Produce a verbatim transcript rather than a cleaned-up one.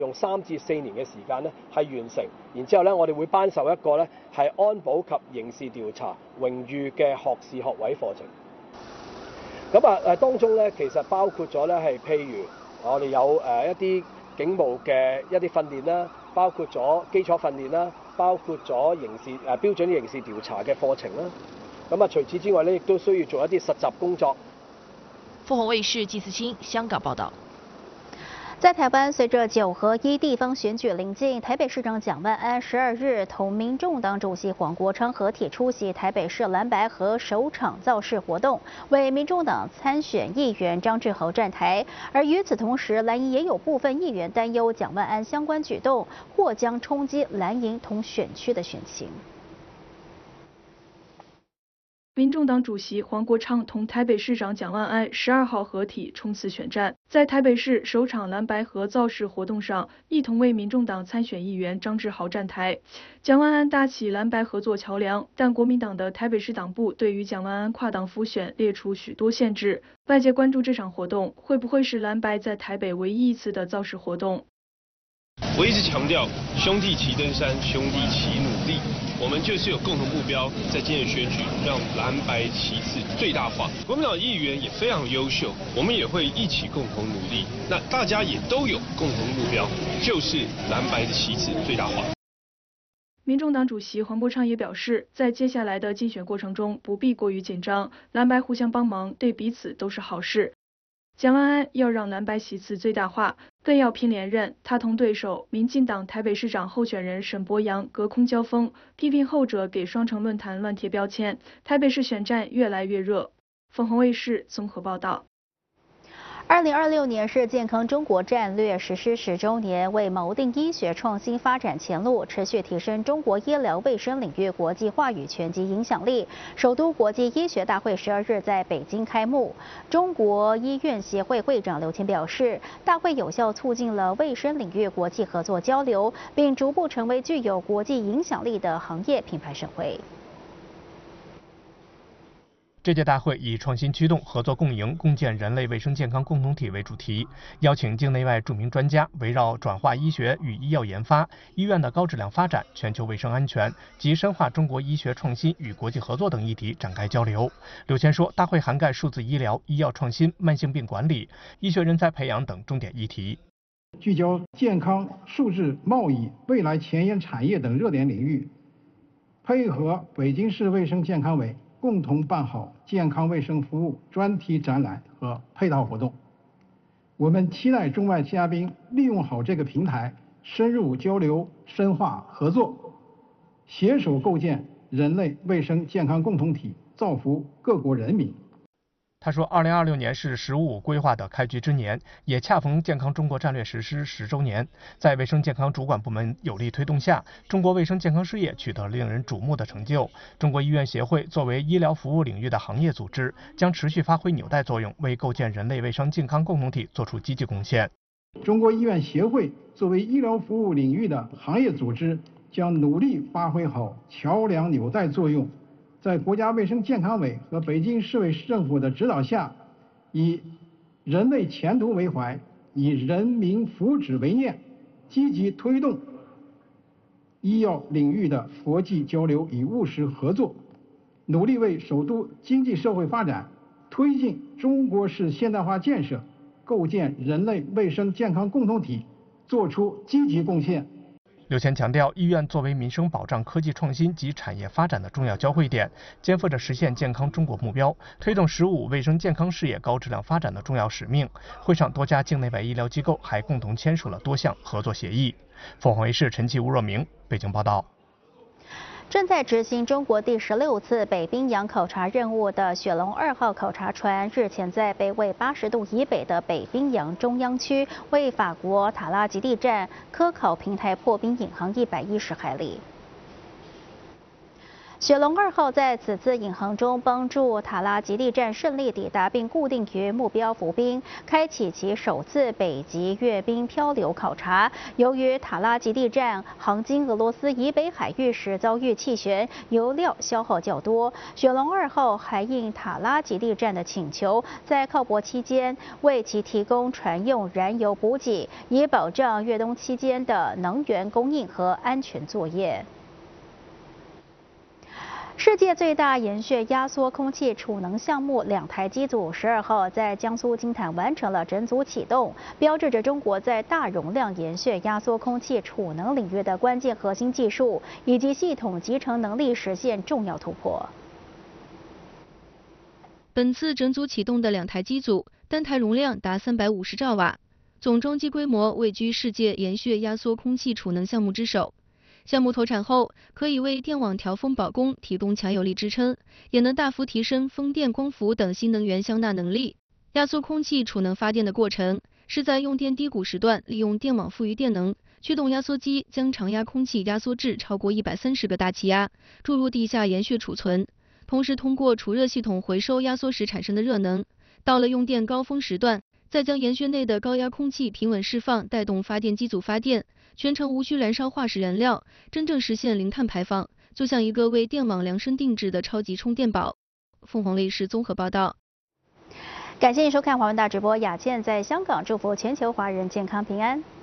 用三至四年嘅時間咧係完成，然之後咧我哋會頒授一個咧係安保及刑事調查榮譽嘅學士學位課程。咁啊誒當中咧其實包括咗咧係譬如我哋有誒一啲警務嘅一啲訓練啦，包括咗基礎訓練啦，包括咗刑事誒標準刑事調查嘅課程啦。咁啊除此之外咧，亦都需要做一啲實習工作。 凤凰卫视季思清香港報道。 在台灣，隨着九合一地方選舉臨近，台北市長蔣萬安十二日同民眾黨主席黃國昌合體出席台北市藍白河首場造勢活動，為民眾黨參選議員張志豪站台。而與此同時，藍營也有部分議員擔憂蔣萬安相關舉動或將衝擊藍營同選區的選情。 民眾黨主席黃國昌同台北市長蔣萬安十二號合體衝刺選戰，在台北市首場藍白合造勢活動上，一同為民眾黨參選議員張志豪站台。蔣萬安搭起藍白合作橋樑，但國民黨的台北市黨部對於蔣萬安跨黨輔選列出許多限制。外界關注這場活動會不會是藍白在台北唯一一次的造勢活動。 我一直強調，兄弟齊登山，兄弟齊努力。我們就是有共同目標，在今年選舉讓藍白旗幟最大化。國民黨議員也非常優秀，我們也會一起共同努力。那大家也都有共同目標，就是藍白的旗幟最大化。 民眾黨主席黃國昌也表示，在接下來的競選過程中不必過於緊張，藍白互相幫忙，對彼此都是好事。蔣萬安要讓藍白席次最大化，更要拼連任。他同對手民進黨台北市長候選人沈伯洋隔空交鋒，批評後者給雙城論壇亂貼標籤。台北市選戰越來越熱。鳳凰衛視綜合報道。 二零二六年是健康中國戰略實施十週年，為錨定醫學創新發展前路，持續提升中國醫療衛生領域國際話語權及影響力。首都國際醫學大會十二日在北京開幕。中國醫院協會會長劉乾表示，大會有效促進了衛生領域國際合作交流，並逐步成為具有國際影響力的行業品牌盛會。 這屆大會以創新驅動、合作共贏、共建人類衛生健康共同體為主題，邀請境內外著名專家圍繞轉化醫學與醫藥研發、醫院的高質量發展、全球衛生安全及深化中國醫學創新與國際合作等議題展開交流。劉乾說，大會涵蓋數字醫療、醫藥創新、慢性病管理、醫學人才培養等重點議題， 聚焦健康、數字、貿易、未來前沿產業等熱點領域，配合北京市衛生健康委共同辦好健康衛生服務專題展覽和配套活動。我們期待中外嘉賓利用好這個平台，深入交流、深化合作，攜手構建人類衛生健康共同體，造福各國人民。 他說，二零二六年是“十五五”規劃的開局之年，也恰逢健康中國戰略實施十週年。在衛生健康主管部門有力推動下，中國衛生健康事業取得令人矚目的成就。中國醫院協會作為醫療服務領域的行業組織，將持續發揮紐帶作用，為構建人類衛生健康共同體作出積極貢獻。 中國醫院協會作為醫療服務領域的行業組織，將努力發揮好橋樑紐帶作用。在國家衛生健康委和北京市委市政府的指導下，以人類前途為懷，以人民福祉為念，積極推動醫藥領域的國際交流與務實合作，努力為首都經濟社會發展、推進中國式現代化建設、構建人類衛生健康共同體作出積極貢獻。 劉乾強調，醫院作為民生保障、科技創新及產業發展的重要交匯點，肩負着實現健康中國目標、推動“十五”衛生健康事業高質量發展的重要使命。會上，多家境內外醫療機構還共同簽署了多項合作協議。鳳凰衛視陳琦、吳若明北京報道。 正在執行中國第十六次北冰洋考察任務的雪龍二號考察船，日前在北緯八十度以北的北冰洋中央區，為法國塔拉吉地站科考平台破冰引航一百一十海里。 雪龙二号在此次引航中帮助塔拉吉利站顺利抵达并固定于目标浮冰，开启其首次北极阅冰漂流考察。由于塔拉吉利站航经俄罗斯以北海域时遭遇气旋，油料消耗较多，雪龙二号还应塔拉吉利站的请求，在靠泊期间为其提供船用燃油补给，以保障越冬期间的能源供应和安全作业。世界最大岩穴压缩空气储能项目两台机组十二号在江苏金坛完成了整组启动，标志着中国在大容量岩穴压缩空气储能领域的关键核心技术以及系统集成能力实现重要突破。 本次整组启动的两台机组，单台容量达三百五十兆瓦，总装机规模位居世界岩穴压缩空气储能项目之首。项目投产后，可以为电网调峰保供提供强有力支撑，也能大幅提升风电、光伏等新能源相纳能力。压缩空气储能发电的过程，是在用电低谷时段，利用电网富余电能，驱动压缩机将常压空气压缩至超过一百三十个大气压，注入地下岩穴储存，同时通过储热系统回收压缩时产生的热能。到了用电高峰时段，再将岩穴内的高压空气平稳释放，带动发电机组发电。全程无需燃烧化石燃料，真正实现零碳排放，就像一个为电网量身定制的超级充电宝。凤凰卫视综合报道。 感谢您收看华文大直播，雅倩在香港祝福全球华人健康平安。